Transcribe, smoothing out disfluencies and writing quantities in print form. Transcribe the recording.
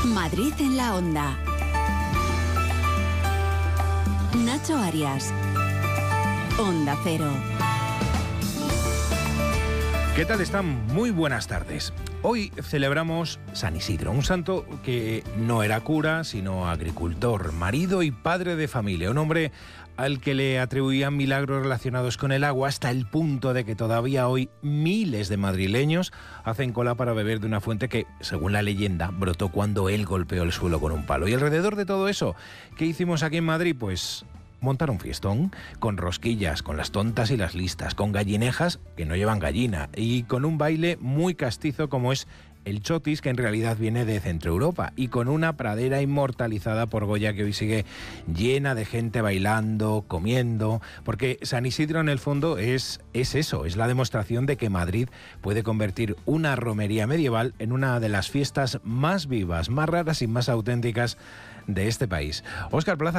Madrid en la Onda. Nacho Arias. Onda Cero. ¿Qué tal están? Muy buenas tardes. Hoy celebramos San Isidro, un santo que no era cura, sino agricultor, marido y padre de familia, un hombre al que le atribuían milagros relacionados con el agua hasta el punto de que todavía hoy miles de madrileños hacen cola para beber de una fuente que, según la leyenda, brotó cuando él golpeó el suelo con un palo. Y alrededor de todo eso, ¿qué hicimos aquí en Madrid? Pues montar un fiestón, con rosquillas, con las tontas y las listas, con gallinejas que no llevan gallina y con un baile muy castizo como es el chotis, que en realidad viene de Centro Europa, y con una pradera inmortalizada por Goya que hoy sigue llena de gente bailando, comiendo, porque San Isidro en el fondo es eso, es la demostración de que Madrid puede convertir una romería medieval en una de las fiestas más vivas, más raras y más auténticas de este país. Óscar Plaza,